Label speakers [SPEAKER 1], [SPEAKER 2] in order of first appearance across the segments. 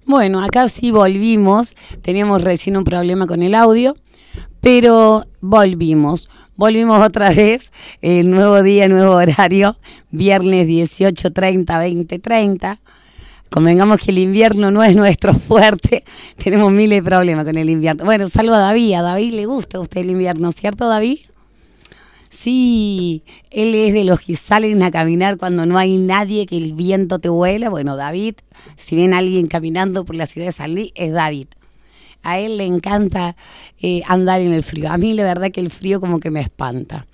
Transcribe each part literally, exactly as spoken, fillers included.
[SPEAKER 1] Bueno, acá sí volvimos, teníamos recién un problema con el audio, pero volvimos, volvimos otra vez, el nuevo día, nuevo horario, viernes dieciocho treinta, veinte treinta. Convengamos que el invierno no es nuestro fuerte, tenemos miles de problemas con el invierno. Bueno, salvo a David, a David le gusta a usted el invierno, ¿cierto, David? Sí, él es de los que salen a caminar cuando no hay nadie, que el viento te vuela. Bueno, David, si ven a alguien caminando por la ciudad de San Luis, es David. A él le encanta eh, andar en el frío. A mí la verdad que el frío como que me espanta.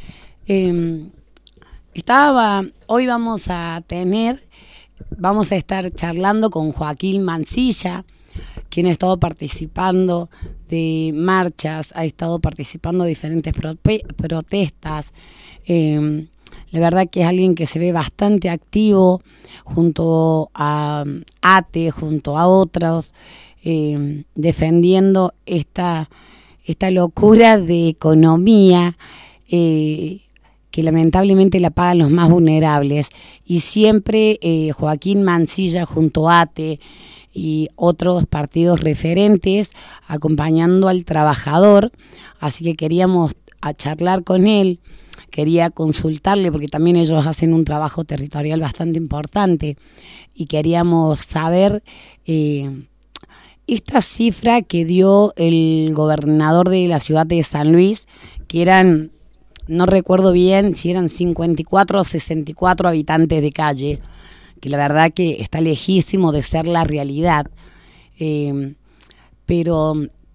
[SPEAKER 1] Eh, estaba, hoy vamos a tener, vamos a estar charlando con Joaquín Mansilla, quien ha estado participando de marchas, ha estado participando de diferentes prope- protestas. Eh, la verdad que es alguien que se ve bastante activo junto a ATE, junto a otros, eh, defendiendo esta, esta locura de economía eh, que lamentablemente la pagan los más vulnerables. Y siempre eh, Joaquín Mansilla junto a ATE y otros partidos referentes acompañando al trabajador, así que queríamos a charlar con él, quería consultarle porque también ellos hacen un trabajo territorial bastante importante y queríamos saber eh, esta cifra que dio el gobernador de la ciudad de San Luis, que eran, no recuerdo bien si eran cincuenta y cuatro o sesenta y cuatro habitantes de calle, que la verdad que está lejísimo de ser la realidad, eh, pero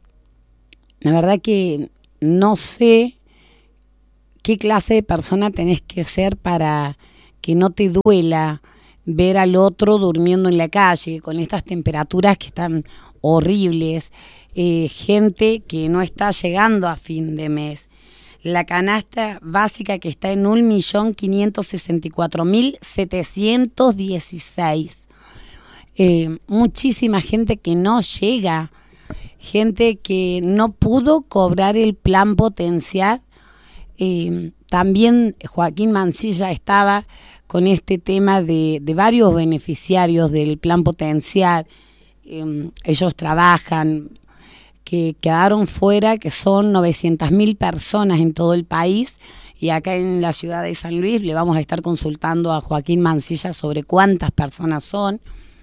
[SPEAKER 1] la verdad que no sé qué clase de persona tenés que ser para que no te duela ver al otro durmiendo en la calle con estas temperaturas que están horribles, eh, gente que no está llegando a fin de mes. La canasta básica que está en un millón quinientos sesenta y cuatro mil setecientos dieciséis. Eh, muchísima gente que no llega, gente que no pudo cobrar el plan potencial. Eh, también Joaquín Mansilla estaba con este tema de, de varios beneficiarios del plan potencial. Eh, ellos trabajan, que quedaron fuera, que son novecientas mil personas en todo el país, y acá en la ciudad de San Luis le vamos a estar consultando a Joaquín Mansilla sobre cuántas personas son.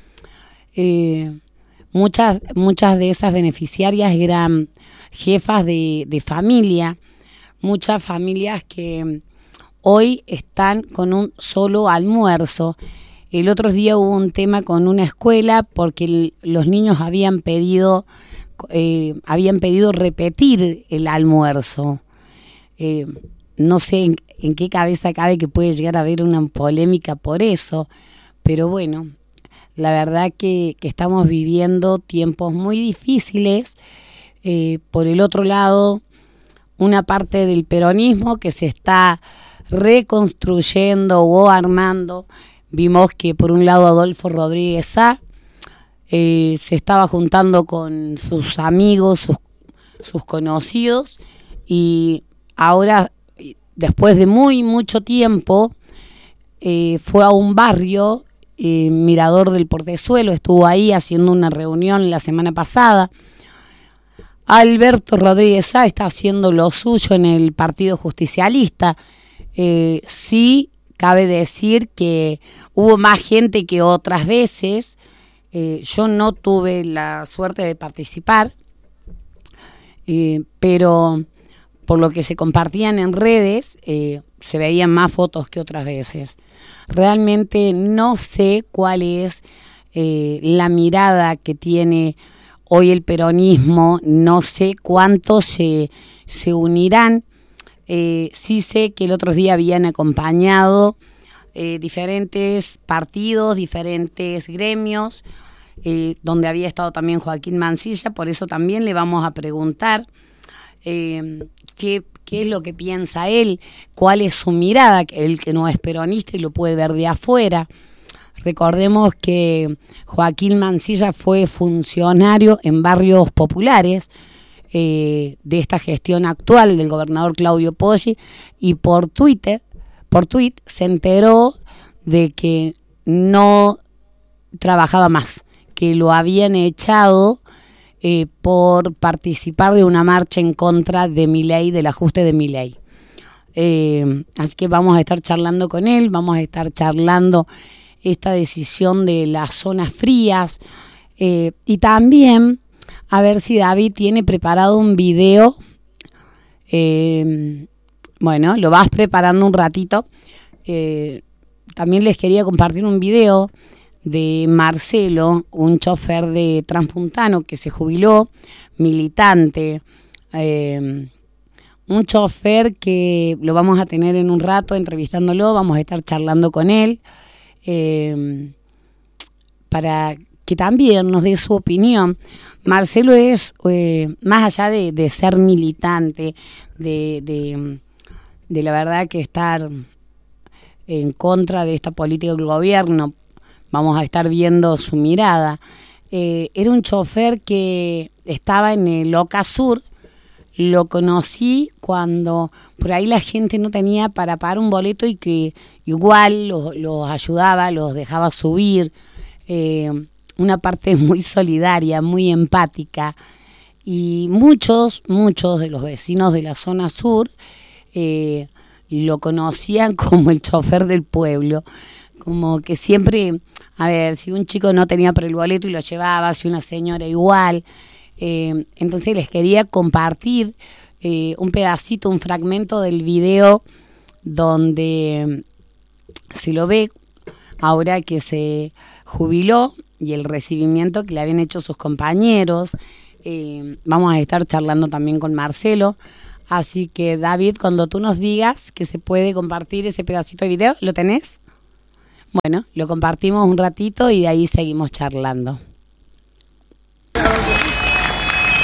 [SPEAKER 1] Eh, muchas, muchas de esas beneficiarias eran jefas de, de familia, muchas familias que hoy están con un solo almuerzo. El otro día hubo un tema con una escuela porque el, los niños habían pedido Eh, habían pedido repetir el almuerzo. Eh, no sé en, en qué cabeza cabe que puede llegar a haber una polémica por eso, pero bueno, la verdad que, que estamos viviendo tiempos muy difíciles. Eh, por el otro lado, una parte del peronismo que se está reconstruyendo o armando. Vimos que por un lado Adolfo Rodríguez Sá Eh, se estaba juntando con sus amigos, sus, sus conocidos, y ahora, después de muy mucho tiempo, eh, fue a un barrio, eh, Mirador del Portezuelo, estuvo ahí haciendo una reunión la semana pasada. Alberto Rodríguez Sá está haciendo lo suyo en el Partido Justicialista. Eh, sí, cabe decir que hubo más gente que otras veces. Eh, yo no tuve la suerte de participar, eh, pero por lo que se compartían en redes, eh, se veían más fotos que otras veces. Realmente no sé cuál es eh, la mirada que tiene hoy el peronismo, no sé cuántos se, se unirán. Eh, sí sé que el otro día habían acompañado Eh, diferentes partidos, diferentes gremios, eh, donde había estado también Joaquín Mansilla, por eso también le vamos a preguntar eh, qué, qué es lo que piensa él, cuál es su mirada, él que no es peronista y lo puede ver de afuera. Recordemos que Joaquín Mansilla fue funcionario en barrios populares eh, de esta gestión actual del gobernador Claudio Poggi, y por Twitter Por tweet se enteró de que no trabajaba más, que lo habían echado eh, por participar de una marcha en contra de Milei, del ajuste de Milei. Eh, así que vamos a estar charlando con él, vamos a estar charlando esta decisión de las zonas frías eh, y también a ver si David tiene preparado un video. Eh, bueno, lo vas preparando un ratito. Eh, también les quería compartir un video de Marcelo, un chofer de Transpuntano que se jubiló, militante, eh, un chofer que lo vamos a tener en un rato entrevistándolo, vamos a estar charlando con él, eh, para que también nos dé su opinión. Marcelo es, eh, más allá de, de ser militante, de, de, de la verdad que estar en contra de esta política del gobierno, vamos a estar viendo su mirada. Eh, era un chofer que estaba en el Oca Sur, lo conocí cuando por ahí la gente no tenía para pagar un boleto y que igual los, los ayudaba, los dejaba subir, eh, una parte muy solidaria, muy empática. Y muchos, muchos de los vecinos de la zona sur eh, lo conocían como el chofer del pueblo, como que siempre, a ver, si un chico no tenía para el boleto y lo llevaba, si una señora igual. Eh, entonces les quería compartir eh, un pedacito, un fragmento del video donde se lo ve ahora que se jubiló y el recibimiento que le habían hecho sus compañeros. Eh, vamos a estar charlando también con Marcelo. Así que, David, cuando tú nos digas que se puede compartir ese pedacito de video, ¿lo tenés? Bueno, lo compartimos un ratito y de ahí seguimos charlando.